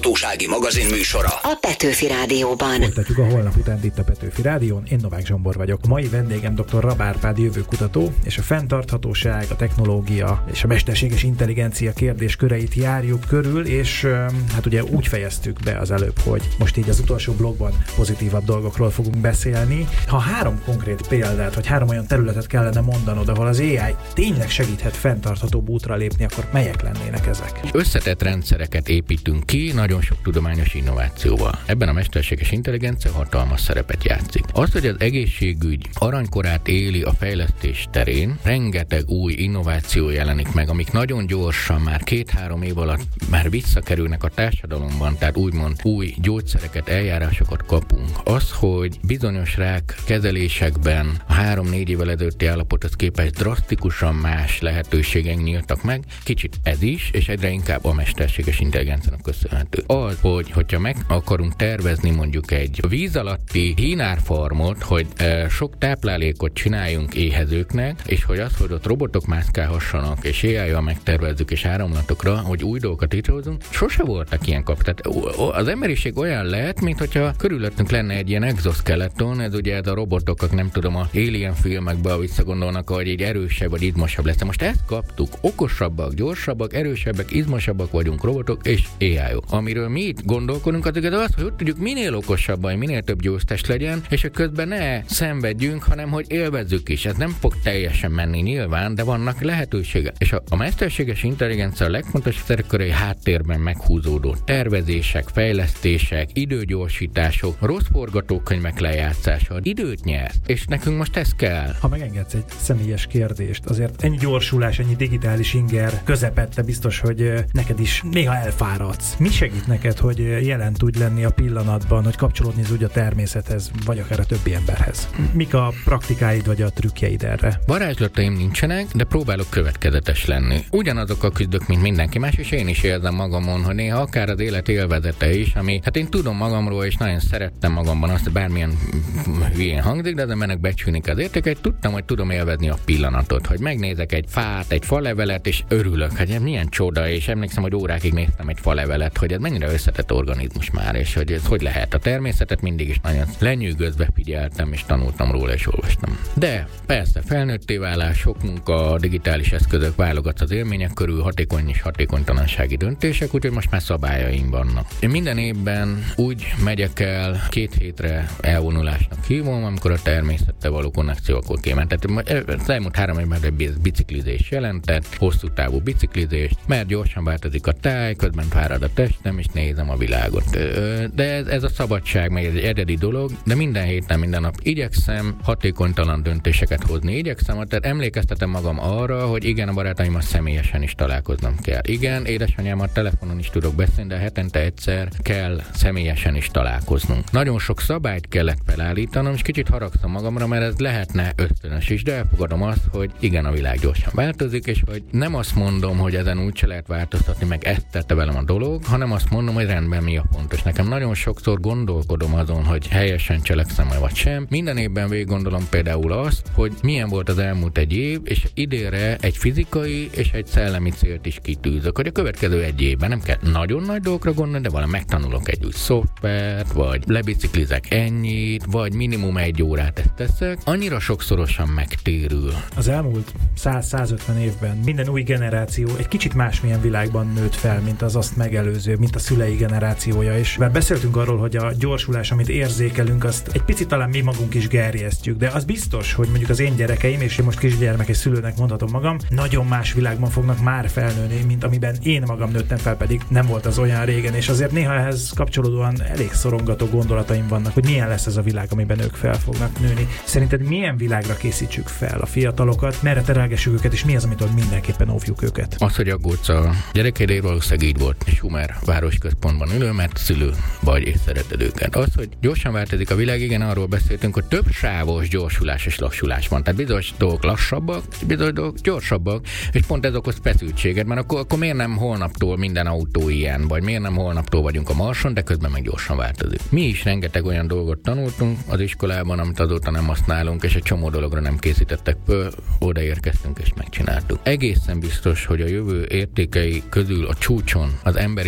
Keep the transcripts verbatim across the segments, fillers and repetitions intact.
Hatósági magazin műsora a Petőfi Rádióban. Folytatjuk a holnap után itt a Petőfi Rádión. Én Novák Zsombor vagyok. A mai vendégem dr. Rab Árpád jövőkutató, és a fenntarthatóság, a technológia és a mesterséges intelligencia kérdésköreit járjuk körül, és hát ugye úgy fejeztük be az előbb, hogy most így az utolsó blogban pozitívabb dolgokról fogunk beszélni. Ha három konkrét példát, vagy három olyan területet kellene mondanod, ahol az á i tényleg segíthet fenntarthatóbb útra lépni, akkor melyek lennének ezek? Összetett rendszereket építünk ki, nagyon sok tudományos innovációval. Ebben a mesterséges intelligencia hatalmas szerepet játszik. Az, hogy az egészségügy aranykorát éli a fejlesztés terén, rengeteg új innováció jelenik meg, amik nagyon gyorsan, már két-három év alatt már visszakerülnek a társadalomban, tehát úgymond új gyógyszereket, eljárásokat kapunk. Az, hogy bizonyos rák kezelésekben a három-négy évvel ezelőtti állapothoz képest drasztikusan más lehetőségek nyíltak meg, kicsit ez is, és egyre inkább a mesterséges intelligenciának köszönhető. Az, hogy hogyha meg akarunk tervezni mondjuk egy víz alatti hínárfarmot, hogy e, sok táplálékot csináljunk éhezőknek, és hogy az, hogy ott robotok mászkálhassanak, és á i-jal megtervezzük, és áramlatokra, hogy új dolgokat létrehozunk, sose voltak ilyen kap. Tehát az emberiség olyan lehet, mint hogyha körülöttünk lenne egy ilyen exoskeleton, ez ugye ez a robotok, nem tudom, a Alien filmekben visszagondolnak, hogy így erősebb vagy izmosabb lesz. Most ezt kaptuk, okosabbak, gyorsabbak, erősebbek, izmosabbak vagyunk robotok, és á i-ok. Amiről mi itt gondolkodunk, az az, hogy ott tudjuk minél okosabban, minél több győztes legyen, és hogy közben ne szenvedjünk, hanem hogy élvezzük is. Ez nem fog teljesen menni nyilván, de vannak lehetőségek. És a, a mesterséges intelligencia a legfontosabb szerepkörei háttérben meghúzódó tervezések, fejlesztések, időgyorsítások, rossz forgatókönyvek lejátszása, időt nyer. És nekünk most ez kell. Ha megengedsz egy személyes kérdést, azért ennyi gyorsulás, ennyi digitális inger közepette biztos, hogy neked is néha elfáradsz. Mi segít neked, hogy jelen tudj lenni a pillanatban, hogy kapcsolódni úgy a természethez, vagy akár a többi emberhez? Mik a praktikáid, vagy a trükkjeid erre? Varázslataim nincsenek, de próbálok következetes lenni. Ugyanazokkal küzdök, mint mindenki más, és én is érzem magamon, hogy néha akár az élet élvezete is, ami, hát én tudom magamról, és nagyon szerettem magamban azt, hogy bármilyen hülyén hangzik, de az embernek becsülni az értéket, tudtam, hogy tudom élvezni a pillanatot, hogy megnézek egy fát, egy falevelet, és örülök, hogy milyen csoda, és emlékszem, hogy órákig néztem egy falevelet, hogy ez mennyire összetett organizmus már, és hogy ez hogy lehet. A természetet mindig is nagyon lenyűgözve figyeltem, és tanultam róla, és olvastam. De persze, felnőtté válás, sok munka, digitális eszközök, válogatsz az élmények körül, hatékony és hatékonytalansági döntések, úgyhogy most már szabályaim vannak. Én minden évben úgy megyek el, két hétre elvonulásnak hívom, amikor a természettel való konnekció akkor kément. Tehát az elmúlt három évben egy biciklizés jelentett, hosszú távú biciklizés, mert gyorsan változik a táj, közben fárad a testem, és nézem a világot. De ez, ez a szabadság, meg ez egy eredeti dolog, de minden héten, minden nap igyekszem hatékonytalan döntéseket hozni. Igyekszem, tehát emlékeztetem magam arra, hogy igen, a barátaimmal személyesen is találkoznom kell. Igen, édesanyámmal telefonon is tudok beszélni, de hetente egyszer kell személyesen is találkoznunk. Nagyon sok szabályt kellett felállítanom, és kicsit haragszom magamra, mert ez lehetne ösztönös is, de elfogadom azt, hogy igen, a világ gyorsan változik, és hogy nem azt mondom, hogy ezen úgy se lehet változtatni, meg ezt tette velem a dolog, hanem azt mondom, hogy rendben mi a fontos. Nekem nagyon sokszor gondolkodom azon, hogy helyesen cselekszem vagy sem. Minden évben végig gondolom például azt, hogy milyen volt az elmúlt egy év, és idénre egy fizikai és egy szellemi célt is kitűzök, hogy a következő egy évben nem kell nagyon nagy dolgokra gondolni, de valami megtanulok egy új szoftvert, vagy lebiciklizek ennyit, vagy minimum egy órát ezt teszek. Annyira sokszorosan megtérül. Az elmúlt száz-százötven évben minden új generáció egy kicsit másmilyen világban nőtt fel, mint az azt megelőző, mint a szülei generációja, és bár beszéltünk arról, hogy a gyorsulás, amit érzékelünk, azt egy picit talán mi magunk is gerjesztjük, de az biztos, hogy mondjuk az én gyerekeim, és én most kisgyermek és szülőnek mondhatom magam, nagyon más világban fognak már felnőni, mint amiben én magam nőttem fel, pedig nem volt az olyan régen, és azért néha ehhez kapcsolódóan elég szorongató gondolataim vannak, hogy milyen lesz ez a világ, amiben ők fel fognak nőni. Szerinted milyen világra készítsük fel a fiatalokat, merre terelgessük őket, és mi az, amitől mindenképpen óvjuk őket? Az, hogy aggódsz a gyerekeidért, valószínűleg így volt. Sumer városközpontban ülő, mert szülő vagy, és szereted őket. Az, hogy gyorsan változik a világ, igen, arról beszéltünk, hogy több sávos gyorsulás és lassulás van. Tehát bizonyos dolgok lassabbak, bizonyos dolgok gyorsabbak, és pont ez okoz feszültséget, mert akkor, akkor miért nem holnaptól minden autó ilyen, vagy miért nem holnaptól vagyunk a Marson, de közben meg gyorsan változik. Mi is rengeteg olyan dolgot tanultunk az iskolában, amit azóta nem használunk, és egy csomó dologra nem készítettek föl, odaérkeztünk és megcsináltuk. Egészen biztos, hogy a jövő értékei közül a csúcson az emberi és természet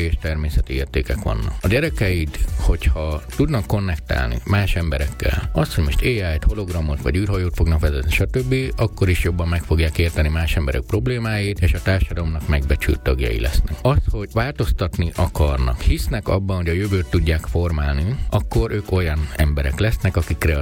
természeti értékek vannak. A gyerekeid, hogyha tudnak konnektálni más emberekkel, azt, hogy most á í-t, hologramot vagy űrhajót fognak vezetni, stb., akkor is jobban meg fogják érteni más emberek problémáit, és a társadalomnak megbecsült tagjai lesznek. Az, hogy változtatni akarnak, hisznek abban, hogy a jövőt tudják formálni, akkor ők olyan emberek lesznek, akik kreatív